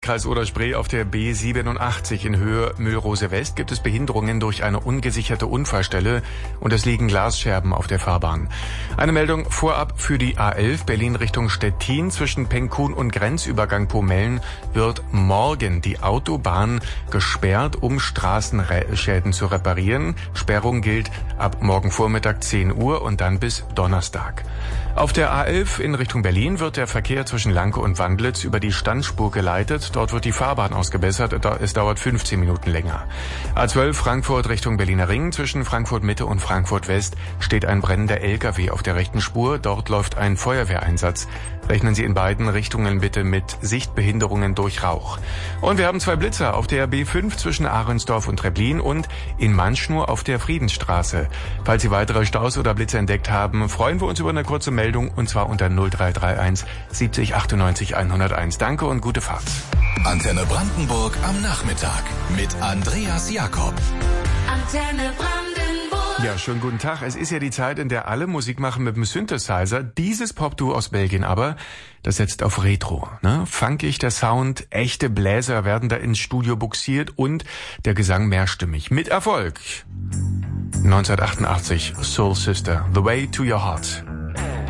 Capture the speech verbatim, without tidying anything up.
Kreis Oder-Spree auf der B siebenundachtzig in Höhe Mühlrose West gibt es Behinderungen durch eine ungesicherte Unfallstelle und es liegen Glasscherben auf der Fahrbahn. Eine Meldung vorab für die A elf Berlin Richtung Stettin zwischen Penkun und Grenzübergang Pomellen wird morgen die Autobahn gesperrt, um Straßenschäden zu reparieren. Sperrung gilt ab morgen Vormittag zehn Uhr und dann bis Donnerstag. Auf der A elf in Richtung Berlin wird der Verkehr zwischen Lanke und Wandlitz über die Standspur geleitet. Dort wird die Fahrbahn ausgebessert. Es dauert fünfzehn Minuten länger. A zwölf Frankfurt Richtung Berliner Ring. Zwischen Frankfurt Mitte und Frankfurt West steht ein brennender L K W auf der rechten Spur. Dort läuft ein Feuerwehreinsatz. Rechnen Sie in beiden Richtungen bitte mit Sichtbehinderungen durch Rauch. Und wir haben zwei Blitzer auf der B fünf zwischen Ahrensdorf und Treblin und in Manschnur auf der Friedensstraße. Falls Sie weitere Staus oder Blitze entdeckt haben, freuen wir uns über eine kurze Meldung und zwar unter null drei drei eins siebzig achtundneunzig hunderteins. Danke und gute Fahrt. Antenne Brandenburg am Nachmittag mit Andreas Jakob. Antenne Brandenburg. Ja, schönen guten Tag. Es ist ja die Zeit, in der alle Musik machen mit dem Synthesizer. Dieses Pop-Duo aus Belgien aber, das setzt auf Retro. Ne? Funkig der Sound, echte Bläser werden da ins Studio buxiert und der Gesang mehrstimmig. Mit Erfolg. neunzehnhundertachtundachtzig, Soul Sister, The Way to Your Heart.